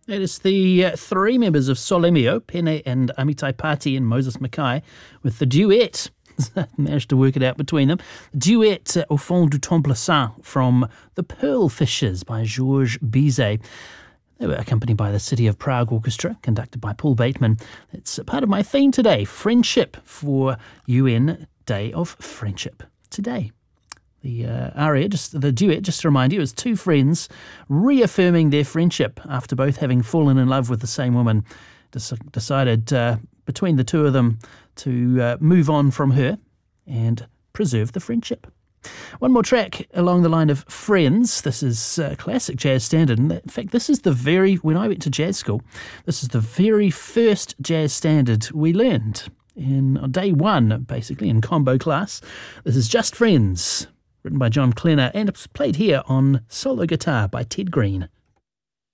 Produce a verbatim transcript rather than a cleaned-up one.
It is the uh, three members of Solemio, Pene and Amitai Pati and Moses Mackay, with the duet. Managed to work it out between them. The duet uh, Au fond du Temple Saint from The Pearl Fishers by Georges Bizet. They were accompanied by the City of Prague Orchestra, conducted by Paul Bateman. It's part of my theme today, friendship, for U N Day of Friendship today. The uh, aria, just the duet, just to remind you, is two friends reaffirming their friendship after both having fallen in love with the same woman. Des- decided uh, between the two of them to uh, move on from her and preserve the friendship. One more track along the line of Friends. This is a classic jazz standard. In fact, this is the very, when I went to jazz school, this is the very first jazz standard we learned in on day one, basically, in combo class. This is Just Friends, written by John Klenner, and it's played here on solo guitar by Ted Green.